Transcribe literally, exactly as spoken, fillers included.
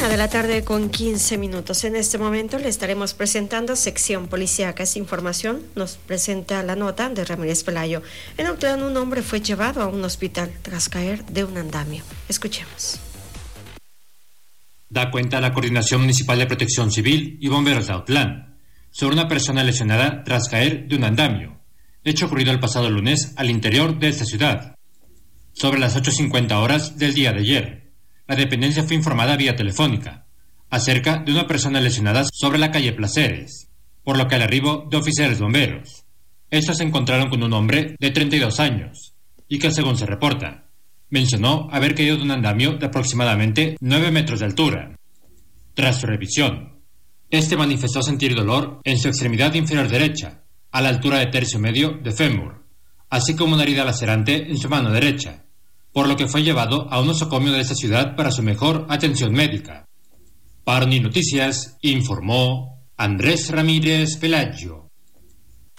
Una de la tarde con quince minutos. En este momento le estaremos presentando sección policíaca. Esta información nos presenta la nota de Ramírez Pelayo. En Autlán, un hombre fue llevado a un hospital tras caer de un andamio. Escuchemos. Da cuenta la Coordinación Municipal de Protección Civil y Bomberos de Autlán sobre una persona lesionada tras caer de un andamio, hecho ocurrido el pasado lunes al interior de esta ciudad. Sobre las ocho cincuenta horas del día de ayer, la dependencia fue informada vía telefónica acerca de una persona lesionada sobre la calle Placeres, por lo que al arribo de oficiales bomberos, estos se encontraron con un hombre de treinta y dos años y que, según se reporta, mencionó haber caído de un andamio de aproximadamente nueve metros de altura. Tras su revisión, este manifestó sentir dolor en su extremidad inferior derecha, a la altura de tercio medio de fémur, así como una herida lacerante en su mano derecha, por lo que fue llevado a un nosocomio de esta ciudad para su mejor atención médica. Para Unir Noticias, informó Andrés Ramírez Pelayo.